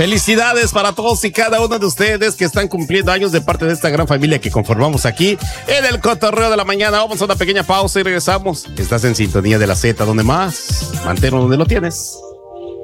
Felicidades para todos y cada uno de ustedes que están cumpliendo años de parte de esta gran familia que conformamos aquí en el Cotorreo de la Mañana. Vamos a una pequeña pausa y regresamos. Estás en sintonía de la Z, donde más. Manténlo donde lo tienes.